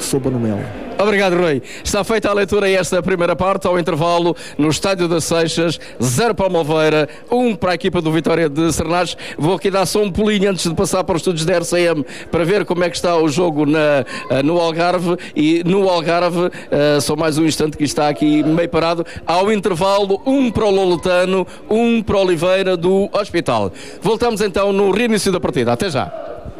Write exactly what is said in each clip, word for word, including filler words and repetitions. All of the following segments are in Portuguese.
sopa no mel. Obrigado, Rui. Está feita a leitura a esta primeira parte. Ao intervalo, no Estádio das Seixas, zero para o Malveira, um para a equipa do Vitória de Sernandes. Vou aqui dar só um pulinho antes de passar para os estúdios da R C M para ver como é que está o jogo na, no Algarve. E no Algarve, uh, só mais um instante que está aqui meio parado. Ao intervalo, um para o Loletano, um para o Oliveira do Hospital. Voltamos então no reinício da partida. Até já.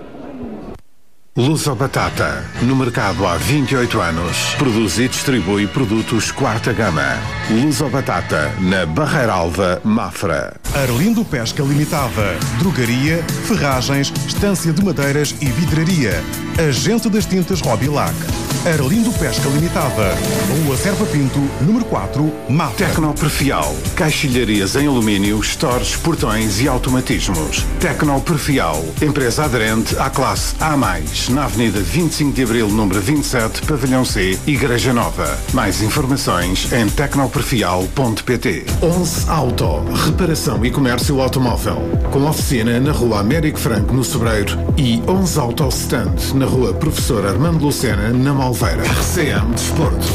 Luso Batata, no mercado há vinte e oito anos, produz e distribui produtos quarta gama. Luso Batata, na Barreira Alva, Mafra. Arlindo Pesca Limitada, drogaria, ferragens, estância de madeiras e vidraria. Agente das tintas Robilac. Arlindo Pesca Limitada, Rua Serpa Pinto, número quatro, Mafra. Tecnoperfial, caixilharias em alumínio, stores, portões e automatismos. Tecnoperfial, empresa aderente à classe A mais, na Avenida vinte e cinco de Abril, número vinte e sete, Pavilhão C, Igreja Nova. Mais informações em tecnoperfial ponto pt. onze Auto, reparação e comércio automóvel, com oficina na Rua Américo Franco, no Sobreiro, e onze Auto Stand, na Rua Professor Armando Lucena, na Malveira. R C M Desporto.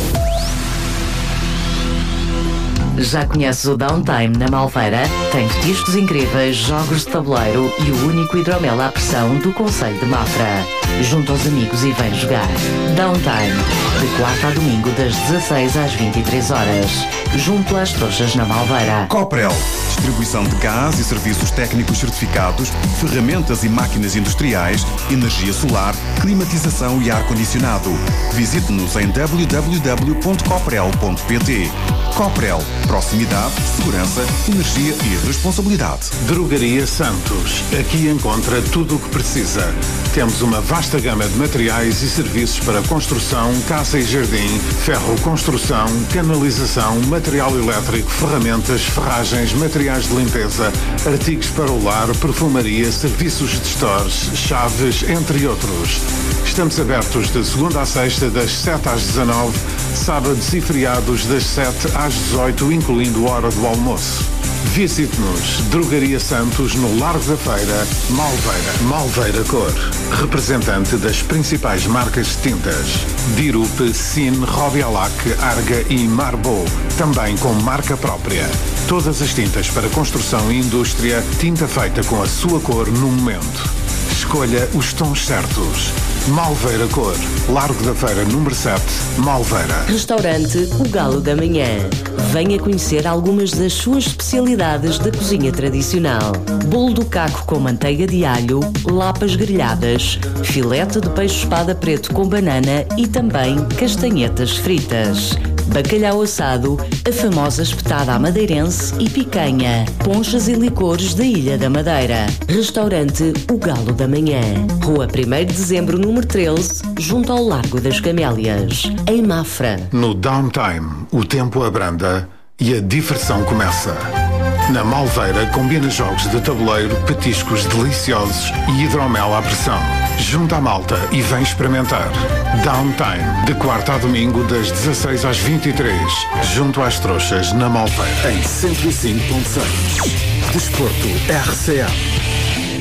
Já conheces o Downtime na Malveira? Tem petiscos incríveis, jogos de tabuleiro e o único hidromel à pressão do Concelho de Mafra. Junta aos amigos e vem jogar. Downtime, de quarta a domingo das dezasseis às vinte e três horas. Junto às Trouxas na Malveira. Coprel, distribuição de gás e serviços técnicos certificados, ferramentas e máquinas industriais, energia solar, climatização e ar-condicionado. Visite-nos em w w w ponto coprel ponto pt. Coprel, proximidade, segurança, energia e responsabilidade. Drogaria Santos. Aqui encontra tudo o que precisa. Temos uma vasta gama de materiais e serviços para construção, casa e jardim, ferro construção, canalização, material elétrico, ferramentas, ferragens, materiais de limpeza, artigos para o lar, perfumaria, serviços de stores, chaves, entre outros. Estamos abertos de segunda à sexta, das sete às dezanove, sábados e feriados das sete às dezoito, incluindo hora do almoço. Visite-nos, Drogaria Santos, no Largo da Feira, Malveira. Malveira Cor, representante das principais marcas de tintas: Dirup, Sin, Robialac, Arga e Marbo, também com marca própria. Todas as tintas para construção e indústria, tinta feita com a sua cor no momento. Escolha os tons certos. Malveira Cor, Largo da Feira, número sete, Malveira. Restaurante O Galo da Manhã. Venha conhecer algumas das suas especialidades da cozinha tradicional. Bolo do caco com manteiga de alho, lapas grelhadas, filete de peixe-espada preto com banana e também castanhetas fritas. Bacalhau assado, a famosa espetada à madeirense e picanha, ponchas e licores da Ilha da Madeira. Restaurante O Galo da Manhã. Rua primeiro de Dezembro, número treze, junto ao Largo das Camélias, em Mafra. No Downtime, o tempo abranda e a diversão começa. Na Malveira combina jogos de tabuleiro, petiscos deliciosos e hidromel à pressão. Junta a malta e vem experimentar. Downtime, de quarta a domingo, das dezasseis às vinte e três, junto às Trouxas, na Malveira. Em cento e cinco ponto seis. Desporto R C M.